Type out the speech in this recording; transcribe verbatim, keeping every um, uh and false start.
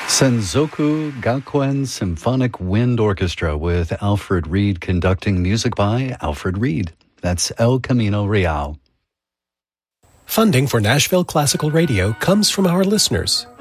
Senzoku Gakuen Symphonic Wind Orchestra with Alfred Reed conducting, music by Alfred Reed. That's El Camino Real. Funding for Nashville Classical Radio comes from our listeners,